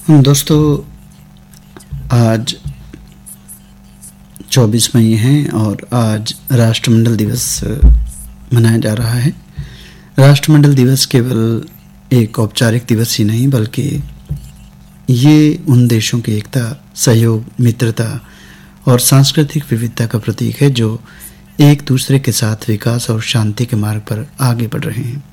दोस्तों, आज 24 मई है और आज राष्ट्रमंडल दिवस मनाया जा रहा है। राष्ट्रमंडल दिवस केवल एक औपचारिक दिवस ही नहीं, बल्कि ये उन देशों की एकता, सहयोग, मित्रता और सांस्कृतिक विविधता का प्रतीक है जो एक दूसरे के साथ विकास और शांति के मार्ग पर आगे बढ़ रहे हैं।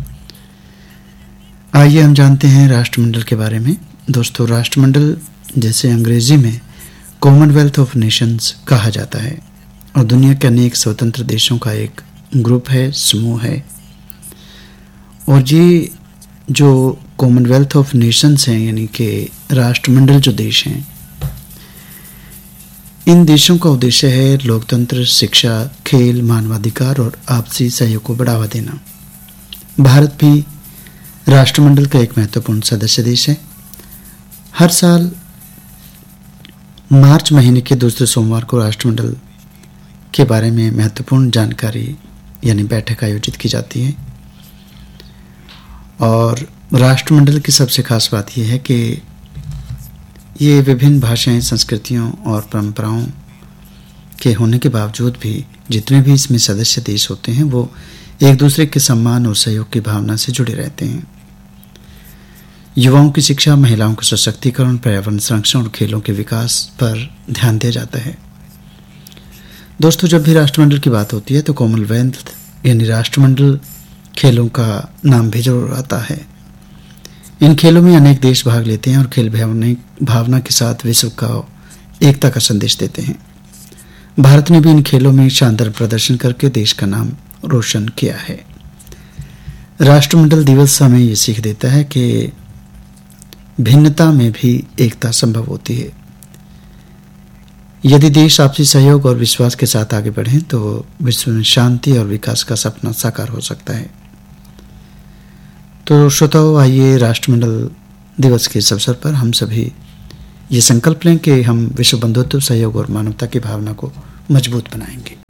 आइए हम जानते हैं राष्ट्रमंडल के बारे में। दोस्तों, राष्ट्रमंडल जैसे अंग्रेजी में कॉमनवेल्थ ऑफ नेशंस कहा जाता है और दुनिया के अनेक स्वतंत्र देशों का एक ग्रुप है, समूह है। और ये जो कॉमनवेल्थ ऑफ नेशंस हैं, यानी कि राष्ट्रमंडल जो देश हैं, इन देशों का उद्देश्य है लोकतंत्र, शिक्षा, खेल, मानवाधिकार और आपसी सहयोग को बढ़ावा देना। भारत भी राष्ट्रमंडल का एक महत्वपूर्ण सदस्य देश है। हर साल मार्च महीने के दूसरे सोमवार को राष्ट्रमंडल के बारे में महत्वपूर्ण जानकारी यानी बैठक आयोजित की जाती है। और राष्ट्रमंडल की सबसे खास बात यह है कि ये विभिन्न भाषाएं, संस्कृतियों और परंपराओं के होने के बावजूद भी जितने भी इसमें सदस्य देश होते हैं वो एक दूसरे के सम्मान और सहयोग की भावना से जुड़े रहते हैं। युवाओं की शिक्षा, महिलाओं के सशक्तिकरण, पर्यावरण संरक्षण और खेलों के विकास पर ध्यान दिया जाता है। दोस्तों, जब भी राष्ट्रमंडल की बात होती है तो कॉमनवेल्थ यानी राष्ट्रमंडल खेलों का नाम भी जरूर आता है। इन खेलों में अनेक देश भाग लेते हैं और खेल भावना के साथ विश्व का एकता का संदेश देते हैं। भारत ने भी इन खेलों में शानदार प्रदर्शन करके देश का नाम रोशन किया है। राष्ट्रमंडल दिवस हमें ये सीख देता है कि भिन्नता में भी एकता संभव होती है। यदि देश आपसी सहयोग और विश्वास के साथ आगे बढ़ें तो विश्व में शांति और विकास का सपना साकार हो सकता है। तो श्रोताओं, आइए राष्ट्रमंडल दिवस के इस अवसर पर हम सभी ये संकल्प लें कि हम विश्व बंधुत्व, सहयोग और मानवता की भावना को मजबूत बनाएंगे।